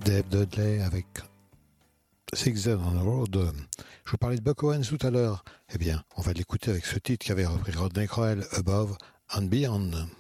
Dave Dudley avec Six Days on the Road. Je vous parlais de Buck Owens tout à l'heure. Eh bien, on va l'écouter avec ce titre qu'avait repris Rodney Crowell, Above and Beyond.